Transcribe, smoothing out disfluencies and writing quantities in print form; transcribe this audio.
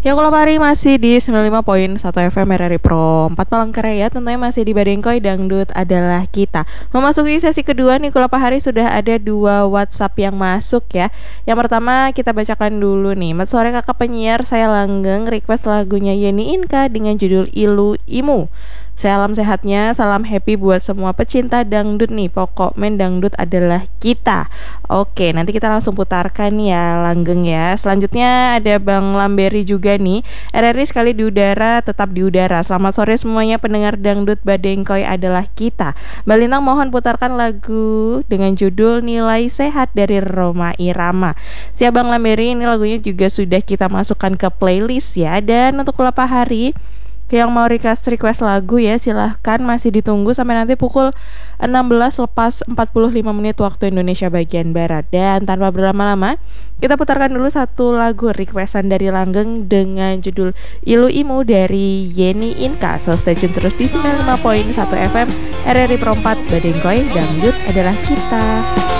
Ya kalau hari masih di 95,1 FM RRI Pro 4 Palangkaraya, tentunya masih di Badengkoy Dangdut adalah kita. Memasuki sesi kedua nih kalau hari sudah ada 2 WhatsApp yang masuk ya. Yang pertama kita bacakan dulu nih. Selamat sore kakak penyiar, saya Langgeng request lagunya Yeni Inka dengan judul Ilu Imu. Salam sehatnya, salam happy buat semua pecinta dangdut nih. Pokok men dangdut adalah kita. Oke, nanti kita langsung putarkan ya Langgeng ya. Selanjutnya ada Bang Lamberi juga nih. RRI sekali di udara, tetap di udara. Selamat sore semuanya pendengar dangdut Badengkoy adalah kita. Mbak Lintang mohon putarkan lagu dengan judul Nilai Sehat dari Rhoma Irama. Siap Bang Lamberi, ini lagunya juga sudah kita masukkan ke playlist ya. Dan untuk kelapa hari yang mau request lagu ya silahkan, masih ditunggu sampai nanti pukul 16 lepas 45 menit waktu Indonesia bagian Barat. Dan tanpa berlama-lama kita putarkan dulu satu lagu requestan dari Langgeng dengan judul Ilu Imu dari Yeni Inka. So stay tune terus di 95,1 FM RRI Pro 4 Badengkoy Dangdut adalah kita.